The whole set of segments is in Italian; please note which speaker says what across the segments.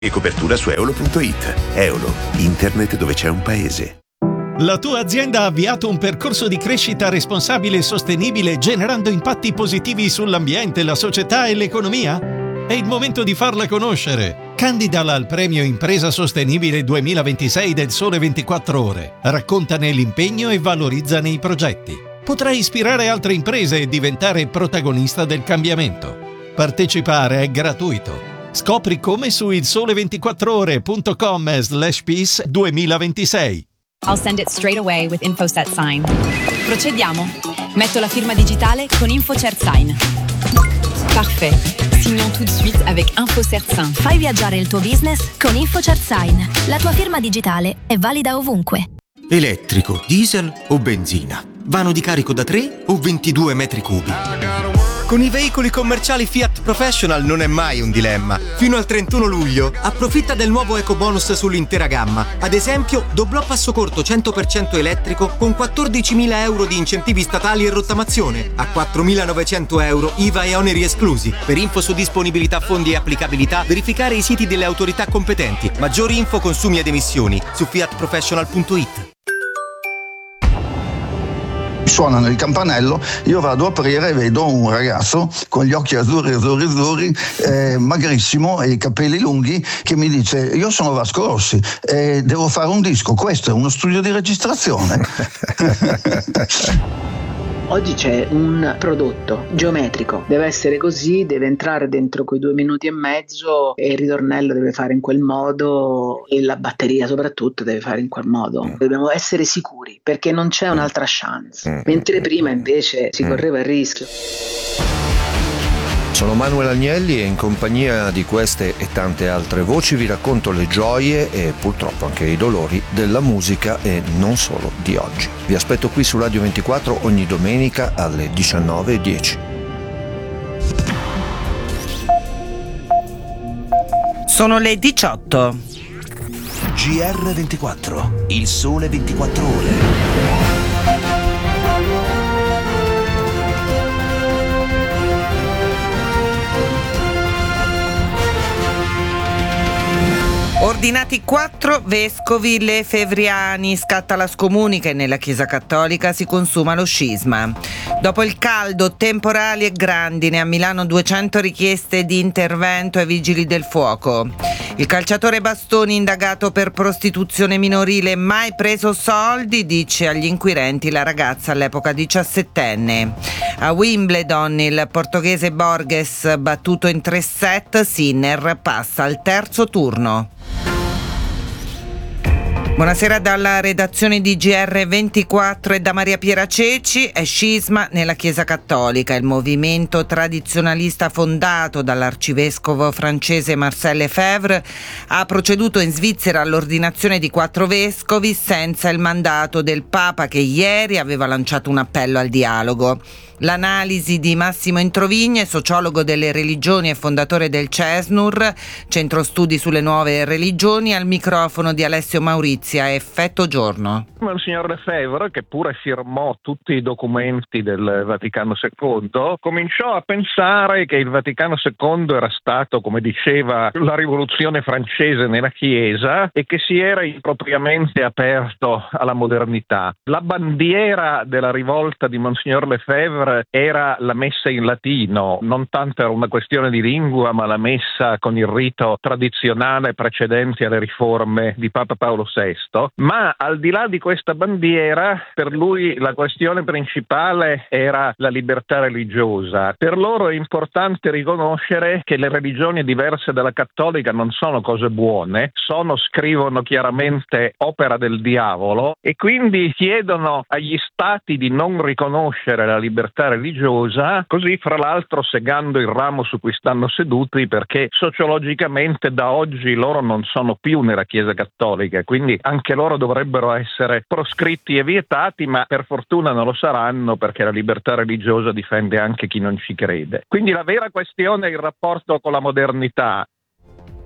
Speaker 1: E copertura su eolo.it. Eolo, internet dove c'è un paese.
Speaker 2: La tua azienda ha avviato un percorso di crescita responsabile e sostenibile generando impatti positivi sull'ambiente, la società e l'economia? È il momento di farla conoscere. Candidala al premio Impresa Sostenibile 2026 del Sole 24 Ore. Raccontane l'impegno e valorizzane i progetti. Potrai ispirare altre imprese e diventare protagonista del cambiamento. Partecipare è gratuito. Scopri come su ilsole24ore.com/peace 2026.
Speaker 3: I'll send it straight away with InfoSet Sign. Procediamo. Metto la firma digitale con InfoCert Sign. Parfait. Signons tout de suite avec InfoCert Sign.
Speaker 4: Fai viaggiare il tuo business con InfoCert Sign. La tua firma digitale è valida ovunque.
Speaker 5: Elettrico, diesel o benzina? Vano di carico da 3 o 22 metri cubi? Con i veicoli commerciali Fiat Professional non è mai un dilemma. Fino al 31 luglio approfitta del nuovo ecobonus sull'intera gamma. Ad esempio, doblò passo corto 100% elettrico con 14.000 euro di incentivi statali e rottamazione, a 4.900 euro IVA e oneri esclusi. Per info su disponibilità, fondi e applicabilità, verificare i siti delle autorità competenti. Maggiori info, consumi ed emissioni su fiatprofessional.it.
Speaker 6: Suonano il campanello, io vado a aprire e vedo un ragazzo con gli occhi azzurri, magrissimo e i capelli lunghi, che mi dice: io sono Vasco Rossi e devo fare un disco, questo è uno studio di registrazione.
Speaker 7: Oggi c'è un prodotto geometrico, deve essere così, deve entrare dentro quei 2 minuti e mezzo e il ritornello deve fare in quel modo e la batteria soprattutto deve fare in quel modo. Dobbiamo essere sicuri perché non c'è un'altra chance, mentre prima invece si correva il rischio.
Speaker 8: Sono Manuel Agnelli e in compagnia di queste e tante altre voci vi racconto le gioie e purtroppo anche i dolori della musica e non solo di oggi. Vi aspetto qui su Radio 24 ogni domenica alle 19:10.
Speaker 9: Sono le 18.
Speaker 1: GR24, il sole 24 ore.
Speaker 9: Ordinati 4 vescovi lefevriani, scatta la scomunica e nella Chiesa Cattolica si consuma lo scisma. Dopo il caldo, temporali e grandine, a Milano 200 richieste di intervento ai vigili del fuoco. Il calciatore Bastoni indagato per prostituzione minorile, mai preso soldi, dice agli inquirenti la ragazza all'epoca 17enne. A Wimbledon il portoghese Borges battuto in 3 set, Sinner passa al terzo turno. Buonasera dalla redazione di GR24 e da Maria Piera Ceci. È scisma nella Chiesa Cattolica. Il movimento tradizionalista fondato dall'arcivescovo francese Marcel Lefebvre ha proceduto in Svizzera all'ordinazione di 4 vescovi senza il mandato del Papa, che ieri aveva lanciato un appello al dialogo. L'analisi di Massimo Introvigne, sociologo delle religioni e fondatore del CESNUR, centro studi sulle nuove religioni, al microfono di Alessio Maurizia. Effetto giorno.
Speaker 10: Monsignor Lefebvre, che pure firmò tutti i documenti del Vaticano II, cominciò a pensare che il Vaticano II era stato, come diceva, la rivoluzione francese nella Chiesa e che si era impropriamente aperto alla modernità. La bandiera della rivolta di Monsignor Lefebvre era la messa in latino, non tanto era una questione di lingua, ma la messa con il rito tradizionale precedente alle riforme di Papa Paolo VI. Ma al di là di questa bandiera, per lui la questione principale era la libertà religiosa. Per loro è importante riconoscere che le religioni diverse dalla cattolica non sono cose buone, scrivono chiaramente, opera del diavolo, e quindi chiedono agli stati di non riconoscere la libertà religiosa, così fra l'altro segando il ramo su cui stanno seduti, perché sociologicamente da oggi loro non sono più nella Chiesa Cattolica, quindi anche loro dovrebbero essere proscritti e vietati, ma per fortuna non lo saranno, perché la libertà religiosa difende anche chi non ci crede. Quindi la vera questione è il rapporto con la modernità.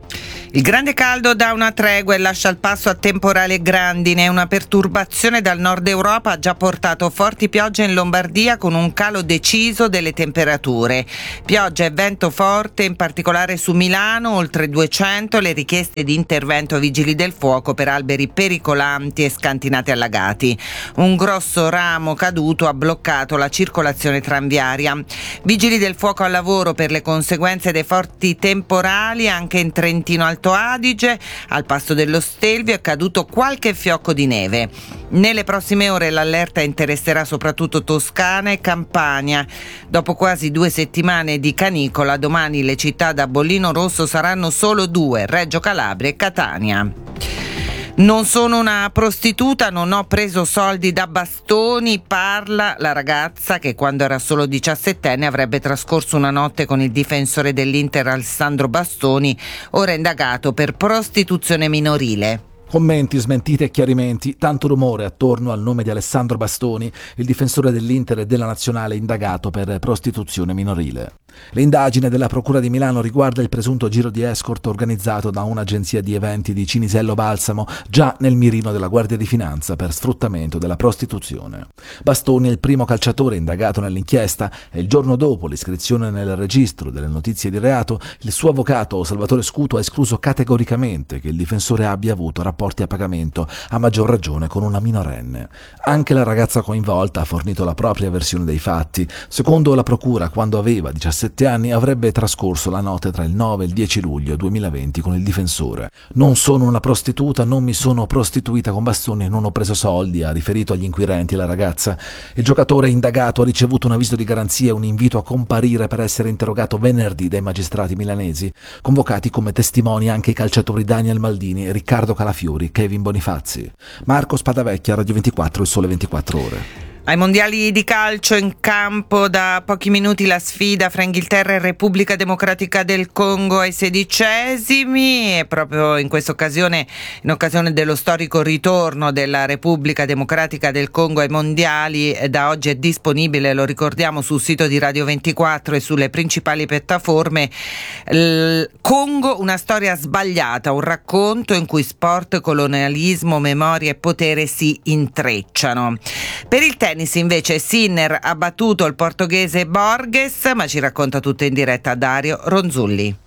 Speaker 9: Il grande caldo dà una tregua e lascia il passo a temporale e grandine. Una perturbazione dal nord Europa ha già portato forti piogge in Lombardia con un calo deciso delle temperature. Pioggia e vento forte, in particolare su Milano, oltre 200 le richieste di intervento a vigili del fuoco per alberi pericolanti e scantinati allagati. Un grosso ramo caduto ha bloccato la circolazione tranviaria. Vigili del fuoco al lavoro per le conseguenze dei forti temporali anche in Trentino Alto Adige. Al Passo dello Stelvio è caduto qualche fiocco di neve. Nelle prossime ore l'allerta interesserà soprattutto Toscana e Campania. Dopo quasi 2 settimane di canicola, domani le città da bollino rosso saranno solo 2, Reggio Calabria e Catania. Non sono una prostituta, non ho preso soldi da bastoni, parla la ragazza che quando era solo 17enne avrebbe trascorso una notte con il difensore dell'Inter Alessandro Bastoni, ora indagato per prostituzione minorile.
Speaker 11: Commenti, smentite e chiarimenti, tanto rumore attorno al nome di Alessandro Bastoni, il difensore dell'Inter e della Nazionale indagato per prostituzione minorile. L'indagine della Procura di Milano riguarda il presunto giro di escort organizzato da un'agenzia di eventi di Cinisello Balsamo, già nel mirino della Guardia di Finanza per sfruttamento della prostituzione. Bastoni è il primo calciatore indagato nell'inchiesta e il giorno dopo l'iscrizione nel registro delle notizie di reato, il suo avvocato Salvatore Scuto ha escluso categoricamente che il difensore abbia avuto rapporti a pagamento, a maggior ragione con una minorenne. Anche la ragazza coinvolta ha fornito la propria versione dei fatti. Secondo la Procura, quando aveva 17 anni avrebbe trascorso la notte tra il 9 e il 10 luglio 2020 con il difensore. Non sono una prostituta, non mi sono prostituita con Bastoni e non ho preso soldi, ha riferito agli inquirenti la ragazza. Il giocatore indagato ha ricevuto un avviso di garanzia e un invito a comparire per essere interrogato venerdì dai magistrati milanesi. Convocati come testimoni anche i calciatori Daniel Maldini, Riccardo Calafiori, Kevin Bonifazzi. Marco Spadavecchia, Radio 24, Il Sole 24 Ore.
Speaker 9: Ai mondiali di calcio in campo da pochi minuti la sfida fra Inghilterra e Repubblica Democratica del Congo ai 16esimi e proprio in questa occasione, in occasione dello storico ritorno della Repubblica Democratica del Congo ai mondiali, da oggi è disponibile, lo ricordiamo, sul sito di Radio 24 e sulle principali piattaforme, Congo, una storia sbagliata, un racconto in cui sport, colonialismo, memoria e potere si intrecciano. Per il tennis invece Sinner ha battuto il portoghese Borges, ma ci racconta tutto in diretta Dario Ronzulli.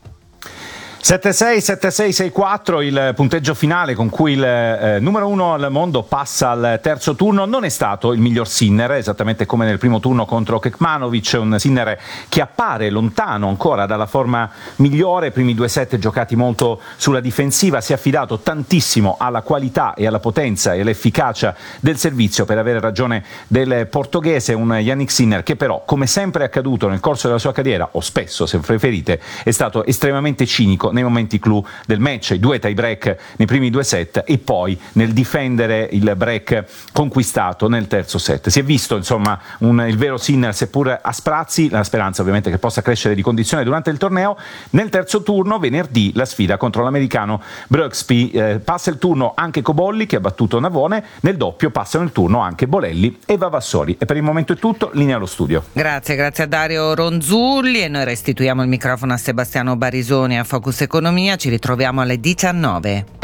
Speaker 12: 7-6, 7-6, 6-4 il punteggio finale con cui il numero 1 al mondo passa al terzo turno. Non è stato il miglior Sinner, esattamente come nel primo turno contro Kekmanovic, un Sinner che appare lontano ancora dalla forma migliore. Primi 2 set giocati molto sulla difensiva, si è affidato tantissimo alla qualità e alla potenza e all'efficacia del servizio per avere ragione del portoghese, un Jannik Sinner che però, come sempre è accaduto nel corso della sua carriera, o spesso se preferite, è stato estremamente cinico nei momenti clou del match, i 2 tie break nei primi 2 set e poi nel difendere il break conquistato nel terzo set. Si è visto insomma il vero Sinner, seppur a sprazzi, la speranza ovviamente che possa crescere di condizione durante il torneo. Nel terzo turno venerdì la sfida contro l'americano Brooksby, passa il turno anche Cobolli che ha battuto Navone, nel doppio passano il turno anche Bolelli e Vavassori. E per il momento è tutto, linea allo studio.
Speaker 9: Grazie a Dario Ronzulli e noi restituiamo il microfono a Sebastiano Barisoni a Focus Economia, ci ritroviamo alle 19.